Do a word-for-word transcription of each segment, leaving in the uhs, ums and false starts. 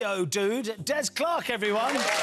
Yo, dude. Des Clark, everyone. Nice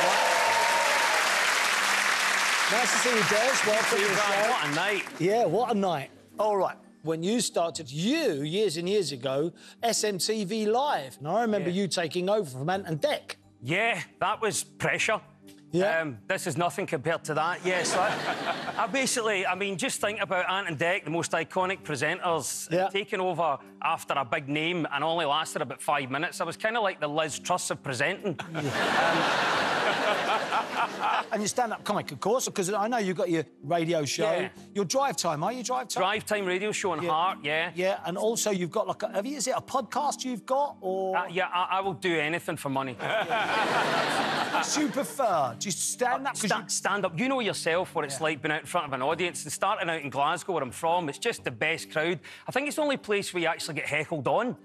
to see you, Des. Welcome to the show. What a night. Yeah, what a night. All right. When you started, you, years and years ago, S M T V Live. And I remember Yeah. you taking over from Ant and Dec. Yeah, that was pressure. Yeah. Um, this is nothing compared to that. Yes, I, I basically, I mean, just think about Ant and Dec, the most iconic presenters, Yeah. taking over after a big name and only lasted about five minutes. I was kind of like the Liz Truss of presenting. And your stand-up comic, of course, because I know you've got your radio show. Yeah. Your Drive Time, are you Drive Time? Drive Time radio show on Yeah. Heart, yeah. Yeah, and also you've got like a... Have you, is it a podcast you've got, or...? Uh, yeah, I, I will do anything for money. What do you prefer? Do you stand up? 'Cause Sta- stand up. You know yourself what it's Yeah. like being out in front of an audience. And starting out in Glasgow, where I'm from, it's just the best crowd. I think it's the only place where you actually get heckled on.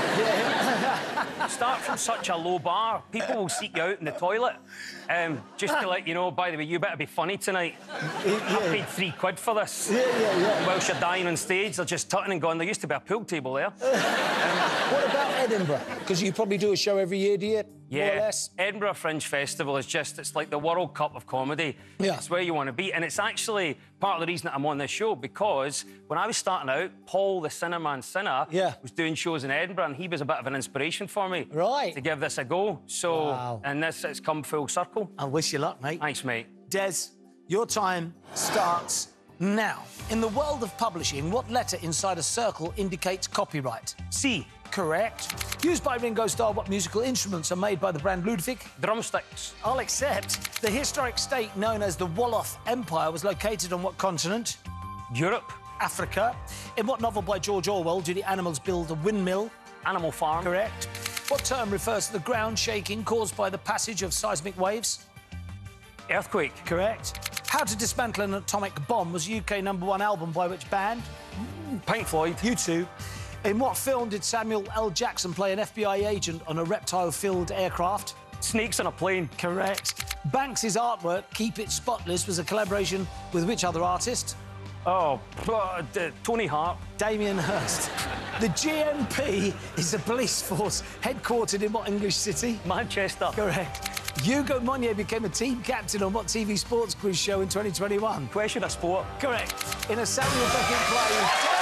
Start from such a low bar, people will seek you out in the toilet. Um, just to let you know, by the way, you better be funny tonight. you... I paid three quid for this. Yeah, yeah, yeah. Whilst you're dying on stage, they're just tutting and going, there used to be a pool table there. What about Edinburgh? Because you probably do a show every year, do you? More or Yeah, less? Edinburgh Fringe Festival is just, it's like the World Cup of comedy. Yeah. It's where you want to be. And it's actually part of the reason that I'm on this show, because when I was starting out, Paul, the Cinnamon Sinner, Yeah. was doing shows in Edinburgh, and he was a bit of an inspiration for me. Right. To give this a go. So, Wow. and this, it's come full circle. I wish you luck, mate. Thanks, mate. Des, your time starts now. In the world of publishing, what letter inside a circle indicates copyright? C. Correct. Used by Ringo Starr, what musical instruments are made by the brand Ludwig? Drumsticks. I'll accept. The historic state known as the Wolof Empire was located on what continent? Europe. Africa. In what novel by George Orwell do the animals build a windmill? Animal Farm. Correct. What term refers to the ground shaking caused by the passage of seismic waves? Earthquake. Correct. How to Dismantle an Atomic Bomb was U K number one album by which band? Pink Floyd. U two. In what film did Samuel L. Jackson play an F B I agent on a reptile-filled aircraft? Snakes on a plane. Correct. Banks's artwork, Keep It Spotless, was a collaboration with which other artist? Oh, uh, d- Tony Hart. Damien Hirst. The G M P is a police force headquartered in what English city? Manchester. Correct. Hugo Monnier became a team captain on what T V sports quiz show in twenty twenty-one? Question of sport. Correct. In a Samuel Beckett play...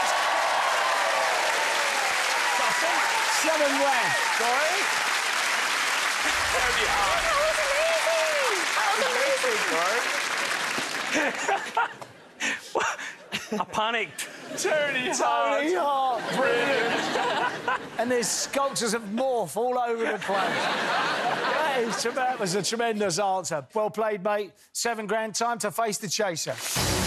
Seven left. Sorry? I panicked. Tony Hart. Tony Hart. Brilliant. And there's sculptures of Morph all over the place. that, is, that was a tremendous answer. Well played, mate. Seven grand. Time to face the chaser.